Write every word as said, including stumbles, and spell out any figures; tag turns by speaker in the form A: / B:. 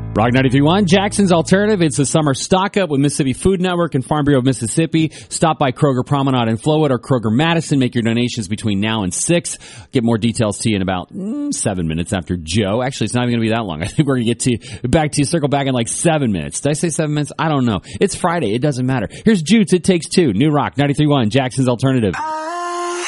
A: Rock ninety-three point one, Jackson's Alternative. It's a summer stock-up with Mississippi Food Network and Farm Bureau of Mississippi. Stop by Kroger Promenade in Flowood or Kroger Madison. Make your donations between now and six. Get more details to you in about mm, seven minutes after Joe. Actually, it's not even going to be that long. I think we're going to get to you, back to you, circle back in like seven minutes. Did I say seven minutes? I don't know. It's Friday. It doesn't matter. Here's Jutes. It Takes Two. New Rock ninety-three point one, Jackson's Alternative.